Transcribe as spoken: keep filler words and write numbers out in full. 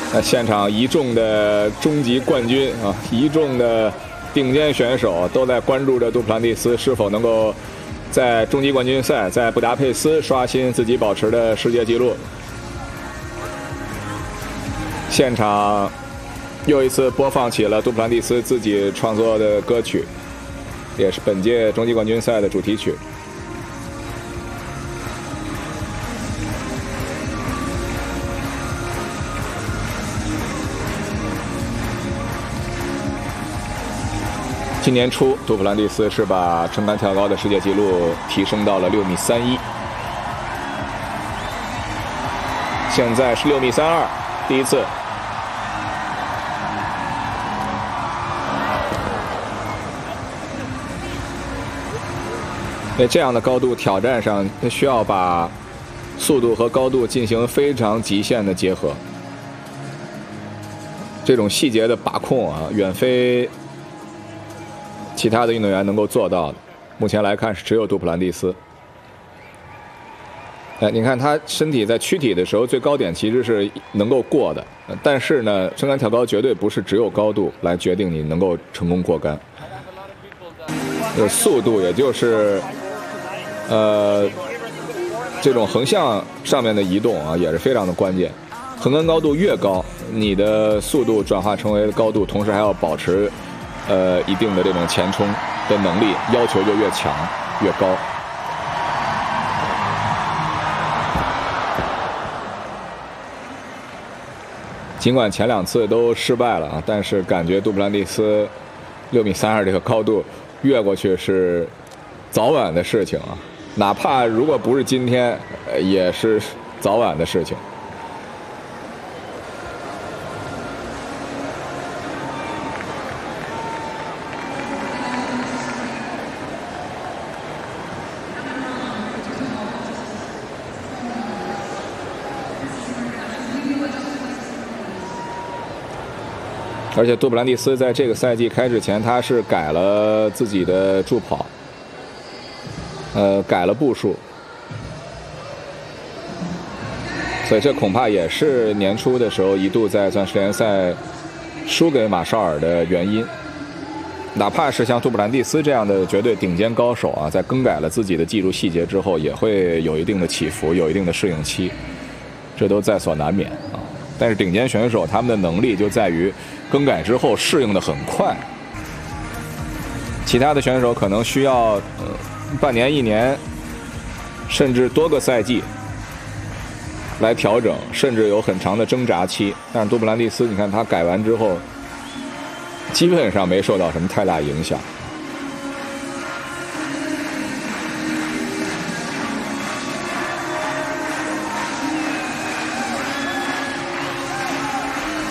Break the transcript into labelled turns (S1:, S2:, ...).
S1: 那现场一众的终极冠军啊，一众的顶尖选手都在关注着杜普兰蒂斯是否能够在终极冠军赛在布达佩斯刷新自己保持的世界纪录。现场又一次播放起了杜普兰蒂斯自己创作的歌曲，也是本届终极冠军赛的主题曲。今年初，杜普兰蒂斯是把撑杆跳高的世界纪录提升到了六米三一，现在是六米三二，第一次。在这样的高度挑战上，需要把速度和高度进行非常极限的结合，这种细节的把控啊，远非其他的运动员能够做到的。目前来看是只有杜普兰蒂斯。哎，你看他身体在躯体的时候最高点其实是能够过的，但是呢，撑杆跳高绝对不是只有高度来决定你能够成功过杆。呃，速度也就是呃这种横向上面的移动啊，也是非常的关键。横杆高度越高，你的速度转化成为高度，同时还要保持呃一定的这种前冲的能力，要求就越强越高。尽管前两次都失败了啊，但是感觉杜普兰蒂斯六米三二这个高度越过去是早晚的事情啊，哪怕如果不是今天，也是早晚的事情。而且杜普兰蒂斯在这个赛季开始前，他是改了自己的助跑，呃，改了步数，所以这恐怕也是年初的时候一度在钻石联赛输给马绍尔的原因。哪怕是像杜普兰蒂斯这样的绝对顶尖高手啊，在更改了自己的技术细节之后，也会有一定的起伏，有一定的适应期，这都在所难免啊。但是顶尖选手他们的能力就在于更改之后适应的很快，其他的选手可能需要呃半年一年甚至多个赛季来调整，甚至有很长的挣扎期。但是杜普兰蒂斯你看他改完之后基本上没受到什么太大影响。